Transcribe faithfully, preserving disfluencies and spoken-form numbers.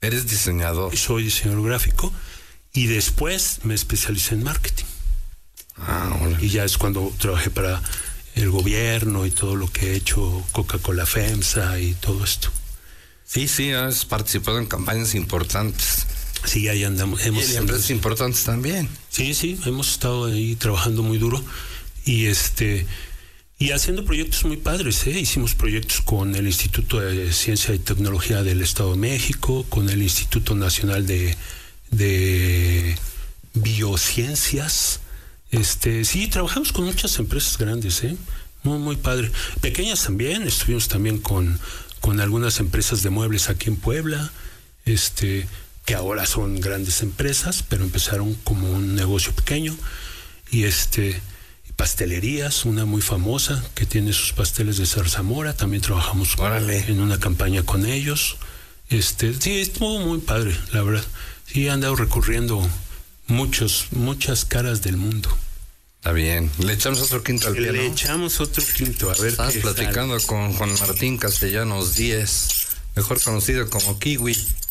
Eres diseñador. Soy diseñador gráfico y después me especialicé en marketing. Ah, hola. Y ya es cuando trabajé para el gobierno y todo lo que he hecho, Coca-Cola FEMSA y todo esto. Sí, sí, has participado en campañas importantes. Sí, ahí andamos. Hemos, y en empresas importantes también. Sí, sí, hemos estado ahí trabajando muy duro y este y haciendo proyectos muy padres, ¿eh? Hicimos proyectos con el Instituto de Ciencia y Tecnología del Estado de México, con el Instituto Nacional de, de Biociencias. Este, sí, trabajamos con muchas empresas grandes, ¿eh? Muy, muy padre. Pequeñas también, estuvimos también con, con algunas empresas de muebles aquí en Puebla, este, que ahora son grandes empresas, pero empezaron como un negocio pequeño. Y este, pastelerías, una muy famosa que tiene sus pasteles de zarzamora, también trabajamos Órale. en una campaña con ellos. Este, sí, estuvo muy padre, la verdad. Sí, he andado recorriendo muchos, muchas caras del mundo. Está bien. Le echamos otro quinto al piano. Le echamos otro quinto, a ver. Estás qué platicando tal. con Juan Martín Castellanos Díez, mejor conocido como Kiwi.